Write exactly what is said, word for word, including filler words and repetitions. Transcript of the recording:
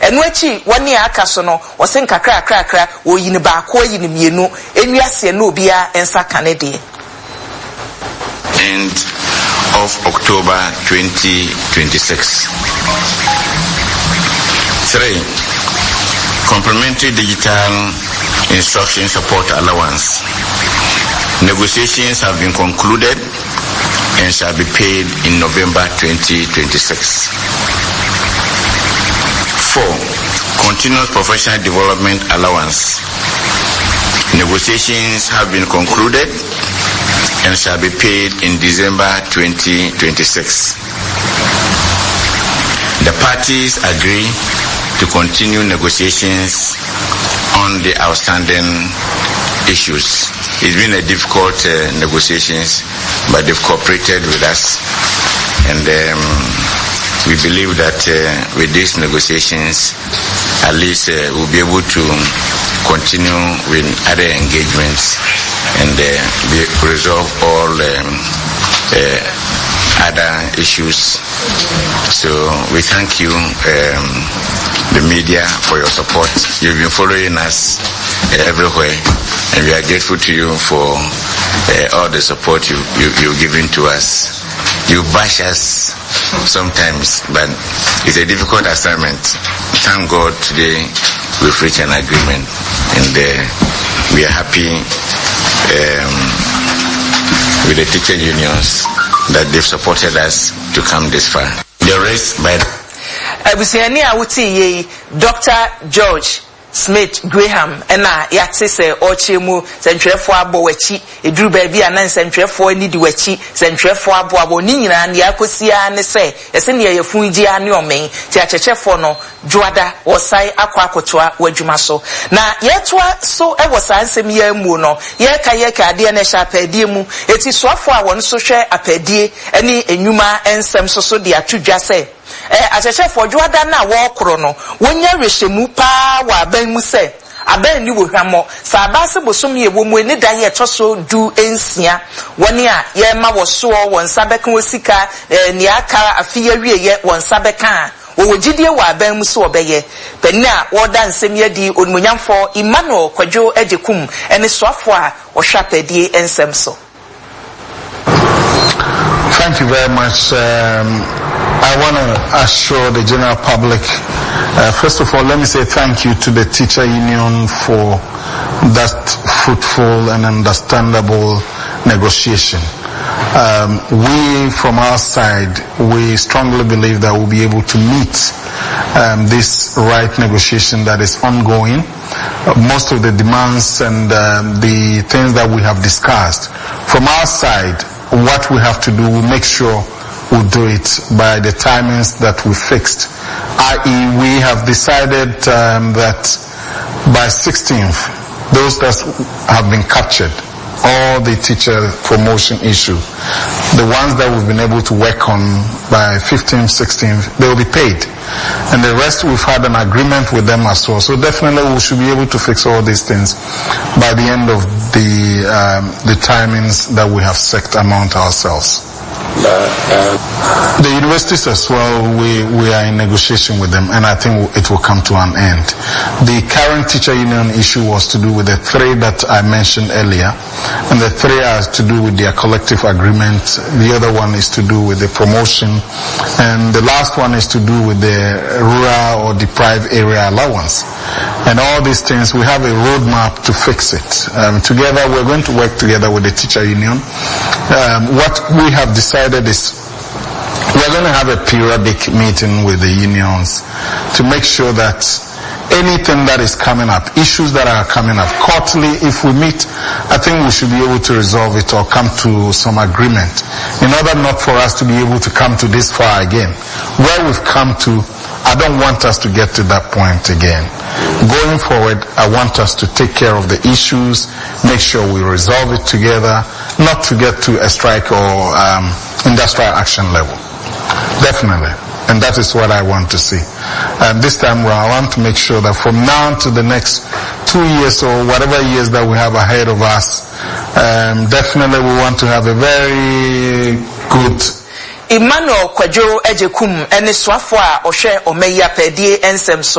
enu achi wani aka so no wo se nkakra kra kra wo yini ba ko yini mienu enu ase na obia ensa kanede. End of October twenty twenty-six. Three, complementary digital instruction support allowance. Negotiations have been concluded and shall be paid in November twenty twenty-six. Four, continuous professional development allowance. Negotiations have been concluded and shall be paid in December twenty twenty-six. The parties agree to continue negotiations on the outstanding issues. It's been a difficult uh, negotiations, but they've cooperated with us, and um, we believe that uh, with these negotiations, at least uh, we'll be able to continue with other engagements and uh, be, resolve all um, uh, other issues. So we thank you, um, the media, for your support. You've been following us uh, everywhere, and we are grateful to you for uh, all the support you, you, you've given to us. You bash us sometimes, but it's a difficult assignment. Thank God today we've reached an agreement, and uh, we are happy um, with the teacher unions that they've supported us to come this far. The rest by Abusiani awuti ye Doctor George Smith Graham ena yate se ochemu sentwefo abo wachi eduru ba bia na sentwefo ni di wachi sentwefo abo abo ni nyina na yakosia ne se ese ne yafunji ane omen ti achechefo no juada wosai akwa akotoa wadwuma so na yetoa so e wosa nsem ya mu no ye ka ye ka ade na sha padie mu eti soafo a won so hwe apadie ene enwuma ensem so so de atudwa se eh achechefo juada na wo kro no wonya rehemu pa wa ban mu se aban ni wo hwamo sa abase bosom ye wo mu eni da ye toso du ensia woni a ye ma wo so won sabeka osika eh, ni aka afia wie ye won sabeka wo gidie wa aban mu so obeye penna wo da nsem ye di onmunyamfo Emmanuel Kwadwo Ajekum eni soafo a wo hwapadie ensem so. Thank you very much. Um, I want to assure the general public, uh, first of all, let me say thank you to the teacher union for that fruitful and understandable negotiation. Um, we, from our side, we strongly believe that we'll be able to meet um, this right negotiation that is ongoing. Uh, most of the demands and um, the things that we have discussed. From our side, what we have to do, we make sure we do it by the timings that we fixed. that is, we have decided um, that by sixteenth, those that have been captured, all the teacher promotion issue, the ones that we've been able to work on by fifteenth, sixteenth, they will be paid. And the rest, we've had an agreement with them as well. So definitely we should be able to fix all these things by the end of the um, the timings that we have set among ourselves. The universities as well, we, we are in negotiation with them, and I think it will come to an end. The current teacher union issue was to do with the three that I mentioned earlier, and the three are to do with their collective agreement. The other one is to do with the promotion, and the last one is to do with the rural or deprived area allowance. And all these things, we have a roadmap to fix it. Um, together, we're going to work together with the teacher union. Um, what we have decided is we're going to have a periodic meeting with the unions to make sure that anything that is coming up, issues that are coming up, quarterly, if we meet, I think we should be able to resolve it or come to some agreement in order not for us to be able to come to this far again. Where we've come to, I don't want us to get to that point again. Going forward, I want us to take care of the issues, make sure we resolve it together, not to get to a strike or um, industrial action level. Definitely. And that is what I want to see. And this time I want to make sure that from now to the next two years or whatever years that we have ahead of us, um, definitely we want to have a very good Emmanuel Kwadwo Ajekum ene swafo a ohwe omeya pedie ensem so